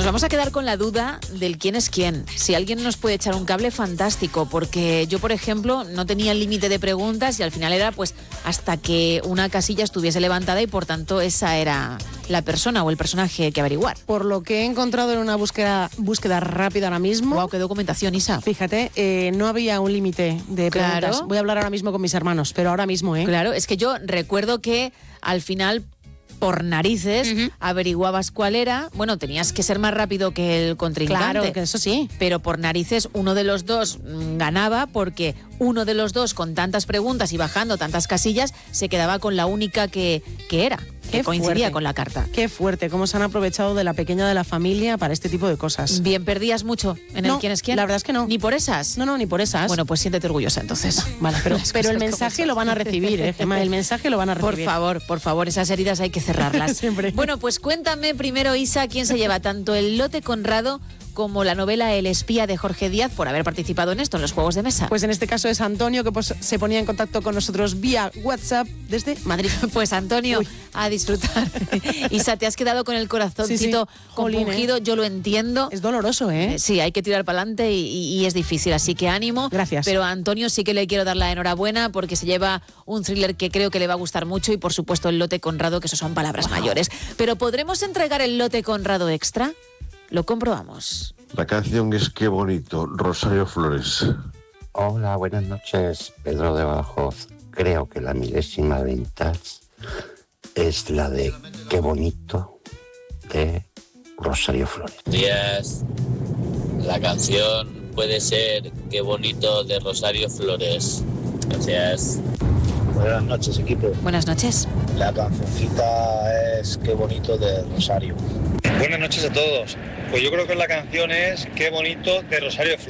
Nos vamos a quedar con la duda del quién es quién. Si alguien nos puede echar un cable, fantástico, porque yo, por ejemplo, no tenía el límite de preguntas y al final era pues hasta que una casilla estuviese levantada y por tanto esa era la persona o el personaje que averiguar. Por lo que he encontrado en una búsqueda rápida ahora mismo. Wow, qué documentación, Isa. Fíjate, no había un límite de preguntas. Claro. Voy a hablar ahora mismo con mis hermanos, pero ahora mismo, ¿eh? Claro, es que yo recuerdo que al final, por narices, averiguabas cuál era. Bueno, tenías que ser más rápido que el contrincante. Claro, que eso sí. Pero por narices uno de los dos ganaba porque uno de los dos, con tantas preguntas y bajando tantas casillas, se quedaba con la única que era, que coincidía fuerte con la carta. Qué fuerte, cómo se han aprovechado de la pequeña de la familia para este tipo de cosas. Bien, ¿perdías mucho en el quién es quién? La verdad es que no. ¿Ni por esas? No, ni por esas. Bueno, pues siéntete orgullosa entonces. Vale, pero el mensaje lo van a recibir, Gemma, el mensaje lo van a recibir. Por favor, esas heridas hay que cerrarlas. Siempre. Bueno, pues cuéntame primero, Isa, quién se lleva tanto el lote Conrado como la novela El espía de Jorge Díaz por haber participado en esto, en los juegos de mesa. Pues en este caso es Antonio, que pues se ponía en contacto con nosotros vía WhatsApp desde Madrid. Pues Antonio, a disfrutar. Isa, te has quedado con el corazoncito compungido, yo lo entiendo. Es doloroso, ¿eh? Sí, hay que tirar para adelante y es difícil, así que ánimo. Gracias. Pero a Antonio sí que le quiero dar la enhorabuena porque se lleva un thriller que creo que le va a gustar mucho y por supuesto el lote Conrado, que eso son palabras mayores. Pero ¿podremos entregar el lote Conrado extra? Lo comprobamos. La canción es Qué bonito, Rosario Flores. Hola, buenas noches, Pedro de Badajoz. Creo que la milésima vintage es la de Qué bonito, de Rosario Flores. Días. La canción puede ser Qué bonito, de Rosario Flores. Gracias. Buenas noches, equipo. Buenas noches. La cancioncita es Qué bonito, de Rosario. Buenas noches a todos. Pues yo creo que la canción es Qué bonito, de Rosario Flores.